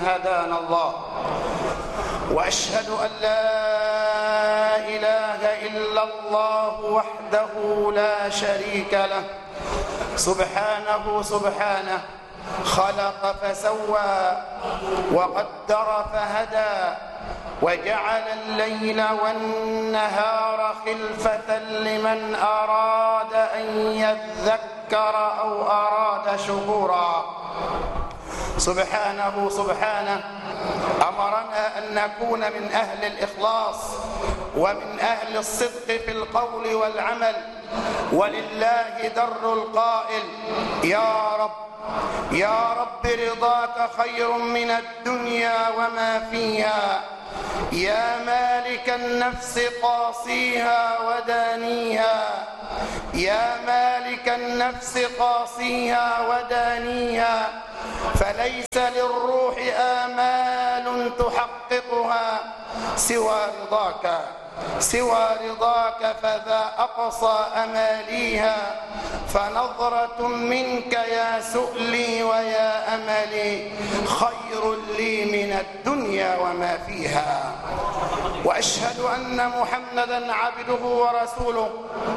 هدانا الله، وأشهد أن لا إله إلا الله وحده لا شريك له سبحانه خلق فسوى وقدر فهدى، وجعل الليل والنهار خلفة لمن أراد أن يذكر أو أراد شكورا. سبحانه أمرنا أن نكون من أهل الإخلاص ومن أهل الصدق في القول والعمل، ولله در القائل: يا رب رضاك خير من الدنيا وما فيها، يا مالك النفس قاصيها ودانيها، يا مالك النفس قاصيها ودانيها، فليس للروح آمال تحققها سوى رضاك فذا أقصى أماليها، فنظرة منك يا سؤلي ويا أملي خير لي من الدنيا وما فيها. وأشهد أن محمدًا عبده ورسوله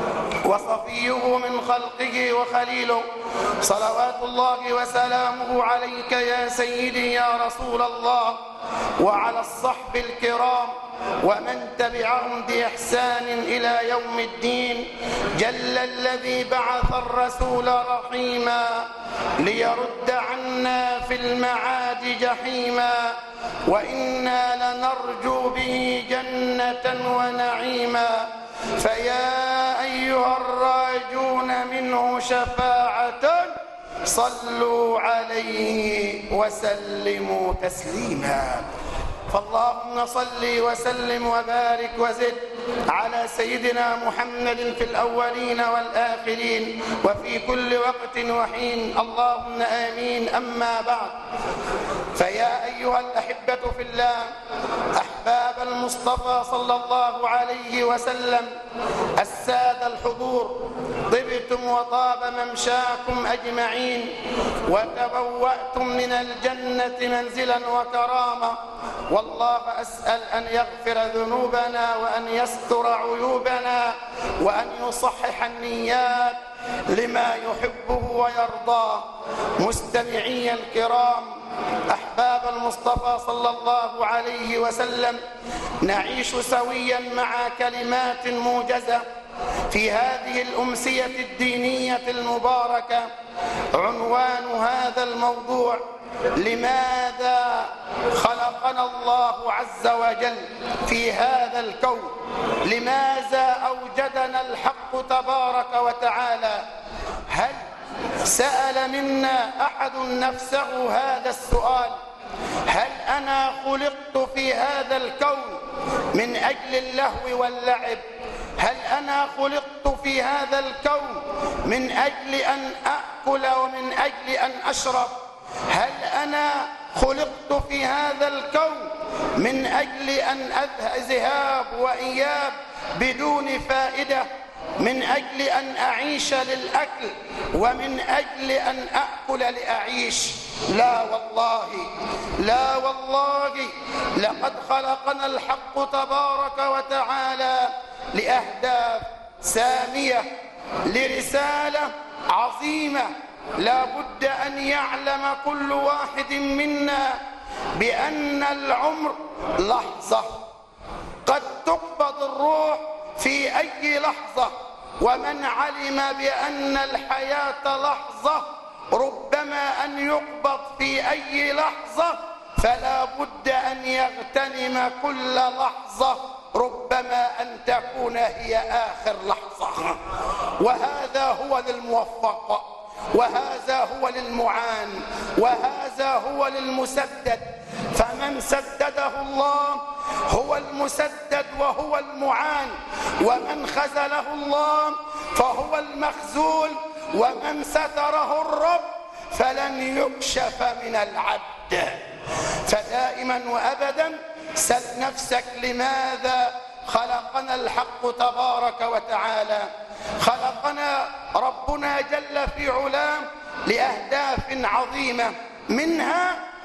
وصفيه من خلقه وخليله، صلوات الله وسلامه عليك يا سيدي يا رسول الله، وعلى الصحب الكرام ومن تبعهم بإحسان إلى يوم الدين. جل الذي بعث الرسول رحيما ليرد عنا في المعاد جحيما، وإنا لنرجو به جنة ونعيما. فيا أيها الراجون منه شفاعة صلوا عليه وسلموا تسليما. فاللهم صل وسلم وبارك وزد على سيدنا محمد في الأولين والآخرين وفي كل وقت وحين، اللهم آمين. أما بعد، فيا أيها الأحبة في الله، أحباب المصطفى صلى الله عليه وسلم، السادة الحضور، طبتم وطاب ممشاكم أجمعين، وتبوأتم من الجنة منزلا وكرامة. والله أسأل أن يغفر ذنوبنا وأن يستر عيوبنا وأن يصحح النيات لما يحبه ويرضاه. مستمعي الكرام، أحباب المصطفى صلى الله عليه وسلم، نعيش سويا مع كلمات موجزة في هذه الأمسية الدينية المباركة. عنوان هذا الموضوع: لماذا خلقنا الله عز وجل في هذا الكون؟ لماذا أوجدنا الحق تبارك وتعالى؟ هل سأل منا أحد نفسه هذا السؤال؟ هل أنا خلقت في هذا الكون من أجل اللهو واللعب؟ هل أنا خلقت في هذا الكون من أجل أن أأكل ومن أجل أن أشرب؟ هل أنا خلقت في هذا الكون من أجل أن أذهب وإياب بدون فائدة، من أجل أن أعيش للأكل ومن أجل أن أأكل لأعيش؟ لا والله، لقد خلقنا الحق تبارك وتعالى لأهداف سامية، لرسالة عظيمة. لا بد أن يعلم كل واحد منا بأن العمر لحظة، قد تقبض الروح في أي لحظة، ومن علم بأن الحياة لحظة ربما أن يقبض في أي لحظة، فلا بد أن يغتنم كل لحظة، ربما أن تكون هي آخر لحظة. وهذا هو للموفق، وهذا هو للمعان، وهذا هو للمسدد. فمن سدده الله هو المسدد وهو المعان، ومن خذله الله فهو المخذول، ومن ستره الرب فلن يكشف من العبد. فدائما وأبدا سل نفسك: لماذا خلقنا الحق تبارك وتعالى؟ خلقنا ربنا جل في علاه لأهداف عظيمة، منها أن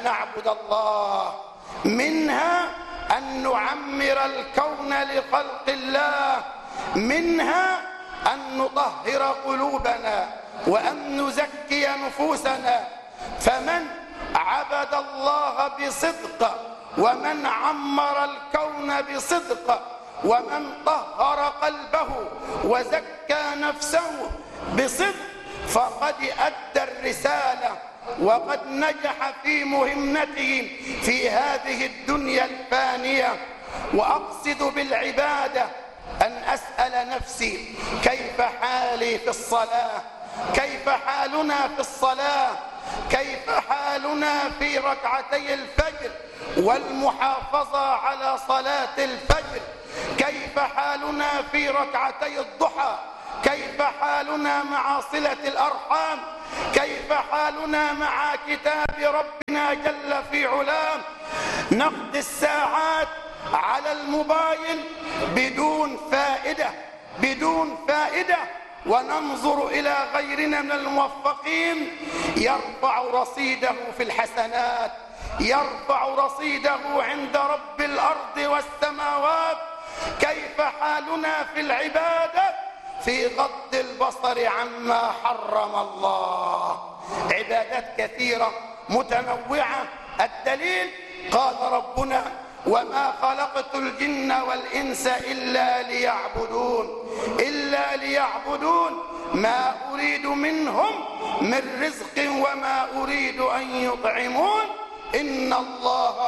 نعبد الله، منها أن نعمر الكون لخلق الله، منها أن نطهر قلوبنا وأن نزكي نفوسنا. فمن عبد الله بصدق ومن عمر الكون بصدق ومن طهر قلبه وزكى نفسه بصدق فقد أدى الرسالة وقد نجح في مهمته في هذه الدنيا الفانية. وأقصد بالعبادة أن أسأل نفسي كيف حالي في الصلاة، كيف حالنا في الصلاة، كيف حالنا في ركعتي الفجر والمحافظة على صلاة الفجر، كيف حالنا في ركعتي الضحى، كيف حالنا مع صلة الأرحام، كيف حالنا مع كتاب ربنا جل في علاه. نقضي الساعات على الموبايل بدون فائدة وننظر إلى غيرنا من الموفقين يرفع رصيده في الحسنات، يرفع رصيده عند رب الأرض والسماوات. كيف حالنا في العبادة في غض البصر عما حرم الله؟ عبادات كثيرة متنوعة. الدليل قال ربنا: وما خلقت الجن والإنس إلا ليعبدون ما أريد منهم من رزق وما أريد أن يطعمون إن الله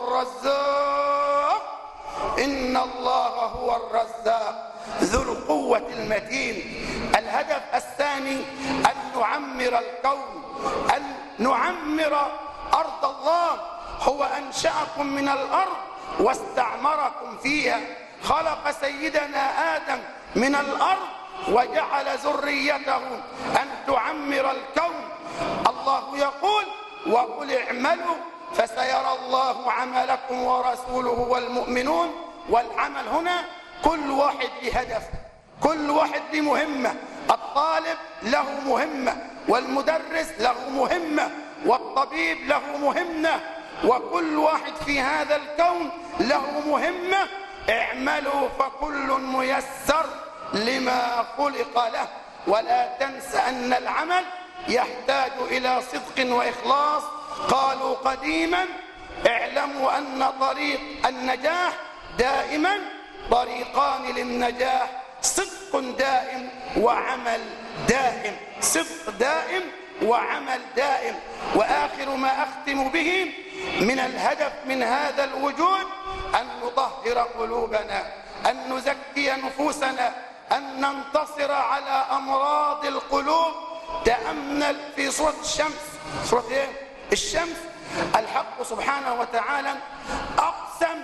هو الرزاق ذو القوة المتين. الهدف الثاني أن نعمر الكون، أن نعمر أرض الله. هو أنشأكم من الأرض واستعمركم فيها، خلق سيدنا آدم من الأرض وجعل ذريته أن تعمر الكون. الله يقول: وقل اعملوا فسيرى الله عملكم ورسوله والمؤمنون. والعمل هنا كل واحد لهدف، كل واحد لمهمة. الطالب له مهمة، والمدرس له مهمة، والطبيب له مهمة، وكل واحد في هذا الكون له مهمة. اعملوا فكل ميسر لما خلق له. ولا تنس أن العمل يحتاج إلى صدق وإخلاص. قالوا قديما: اعلموا أن طريق النجاح دائما طريقان للنجاح: صدق دائم وعمل دائم، صدق دائم وعمل دائم. وآخر ما أختم به من الهدف من هذا الوجود أن نطهر قلوبنا، أن نزكي نفوسنا، أن ننتصر على أمراض القلوب. تأمل في سورة الشمس. سورة إيه؟ الشمس. الحق سبحانه وتعالى أقسم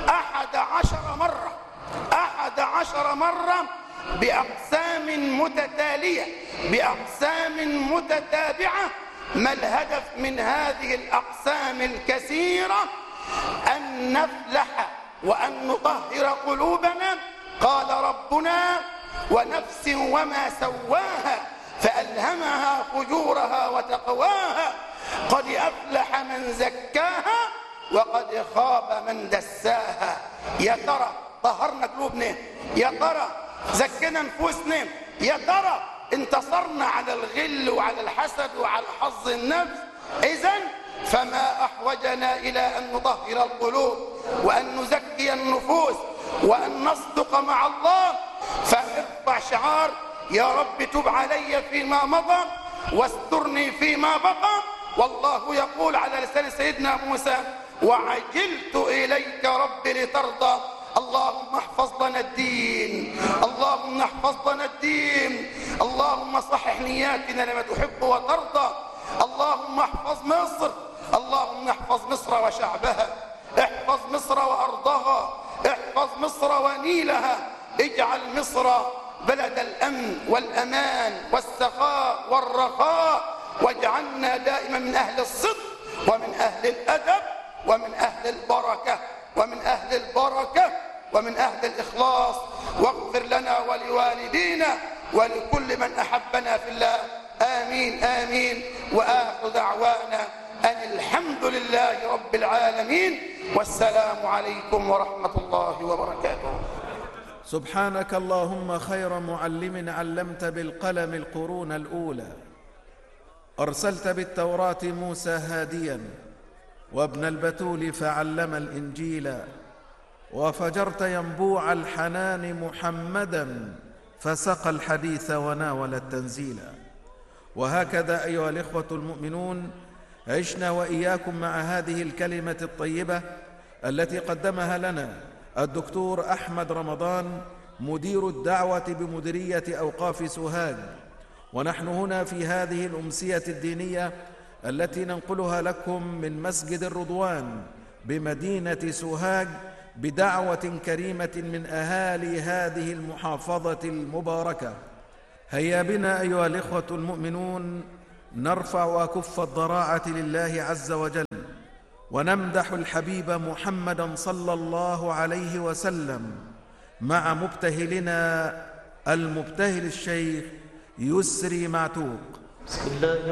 11 مرة بأقسام متتالية، بأقسام متتابعة. ما الهدف من هذه الأقسام الكثيرة؟ أن نفلح وأن نطهر قلوبنا. قال ربنا: ونفس وما سواها فألهمها فجورها وتقواها قد أفلح من زكاها وقد خاب من دساها. يا ترى طهرنا قلوبنا؟ يا ترى زكينا نفوسنا؟ يا ترى انتصرنا على الغل وعلى الحسد وعلى حظ النفس؟ إذن فما أحوجنا إلى أن نطهر القلوب وأن نزكي النفوس وأن نصدق مع الله. فارفع شعار: يا رب تب علي فيما مضى واسترني فيما بقى. والله يقول على لسان سيدنا موسى: وعجلت إليك رب لترضى. اللهم احفظ لنا الدين، اللهم احفظ لنا الدين، اللهم صحح نياتنا لما تحب وترضى. اللهم احفظ مصر، اللهم احفظ مصر وشعبها، احفظ مصر وأرضها، احفظ مصر ونيلها. اجعل مصر بلد الأمن والأمان والسخاء والرخاء، واجعلنا دائما من أهل الصدق ومن أهل الأدب ومن أهل البركة ومن أهل البركة ومن أهل الإخلاص. واغفر لنا ولوالدينا ولكل من أحبنا في الله. آمين آمين. وآخر دعوانا أن الحمد لله رب العالمين، والسلام عليكم ورحمة الله وبركاته. سبحانك اللهم خير معلم علمت بالقلم القرون الأولى، أرسلت بالتوراة موسى هاديا، وابن البتول فعلم الإنجيل، وفجرت ينبوع الحنان محمدا فسقى الحديث وناول التنزيل. وهكذا أيها الإخوة المؤمنون عشنا وإياكم مع هذه الكلمة الطيبة التي قدمها لنا الدكتور أحمد رمضان مدير الدعوة بمديرية أوقاف سوهاج، ونحن هنا في هذه الأمسية الدينية التي ننقلها لكم من مسجد الرضوان بمدينة سوهاج بدعوة كريمة من أهالي هذه المحافظة المباركة. هيا بنا أيها الإخوة المؤمنون نرفع أكف الضراعة لله عز وجل، ونمدح الحبيب محمدا صلى الله عليه وسلم مع مبتهلنا المبتهل الشيخ يسري معتوق.